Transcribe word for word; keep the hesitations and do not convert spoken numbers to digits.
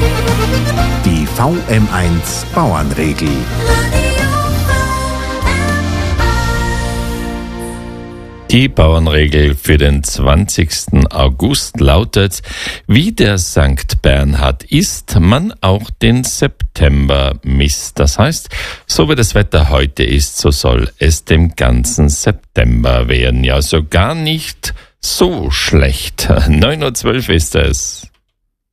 Die V M eins Bauernregel. Die Bauernregel für den zwanzigsten August lautet: Wie der Sankt Bernhard isst, man auch den September misst. Das heißt, so wie das Wetter heute ist, so soll es dem ganzen September werden. Ja, so gar nicht so schlecht. neun Uhr zwölf ist es.